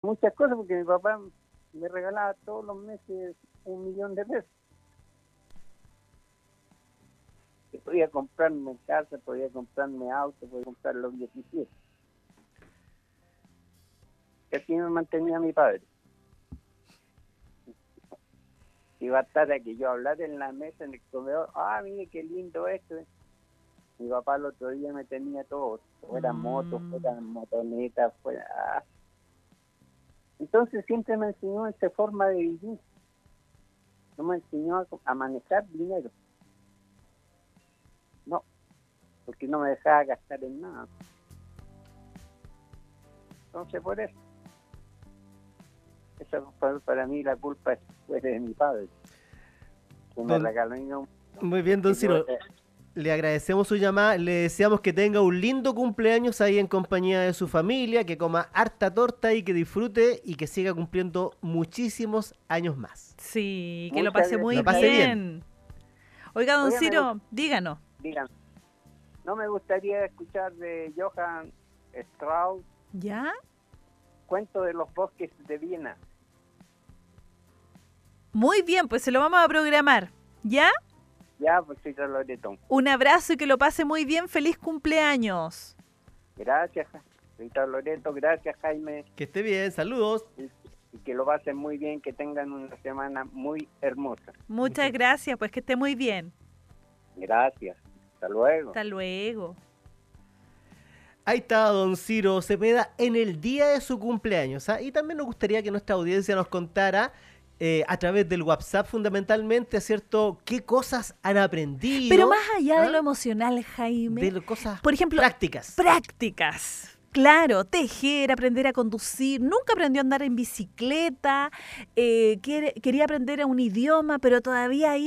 muchas cosas, porque mi papá me regalaba todos los meses 1.000.000 de pesos. Que podía comprarme casa, podía comprarme auto, podía comprar lo que quisiera. Y así me mantenía mi padre. Y bastara que yo hablara en la mesa, en el comedor, mire qué lindo esto. Mi papá el otro día me tenía todo, fuera motos, fuera motonetas, fuera... Entonces siempre me enseñó esa forma de vivir. No me enseñó a manejar dinero. No, porque no me dejaba gastar en nada. Entonces por eso. Esa fue para mí la culpa fue de mi padre. Que me regaló Muy bien, don Ciro. Le agradecemos su llamada, le deseamos que tenga un lindo cumpleaños ahí en compañía de su familia, que coma harta torta y que disfrute y que siga cumpliendo muchísimos años más. Sí, que lo pase muy bien. Oiga, don Ciro, díganos. Díganos. No me gustaría escuchar de Johann Strauss. ¿Ya? Cuento de los bosques de Viena. Muy bien, pues se lo vamos a programar. ¿Ya? Ya, pues soy Loreto. Un abrazo y que lo pase muy bien. ¡Feliz cumpleaños! Gracias, Rita Loreto. Gracias, Jaime. Que esté bien, saludos. Y que lo pasen muy bien, que tengan una semana muy hermosa. Muchas gracias, pues que esté muy bien. Gracias. Hasta luego. Hasta luego. Ahí está don Ciro Cepeda en el día de su cumpleaños. Y también nos gustaría que nuestra audiencia nos contara a través del WhatsApp fundamentalmente, ¿cierto? ¿Qué cosas han aprendido? Pero más allá de lo emocional, Jaime. De cosas, por ejemplo, prácticas. Claro, tejer, aprender a conducir. Nunca aprendió a andar en bicicleta. Quería aprender un idioma, pero todavía ahí